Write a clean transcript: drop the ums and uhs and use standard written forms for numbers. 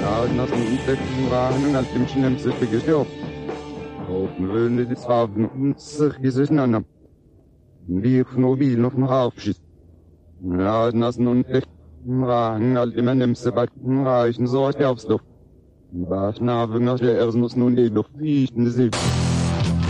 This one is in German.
Ja, nas entdecken waren als dem schlimmsten gestorben. Würden die Zwaben uns sich an. Wir mobil auf dem Aufschiss. Ja, nas nun entdecken waren als dem schlimmsten reichen so aufs Luft. Was nach der Erstens nun die Luft wie ich in die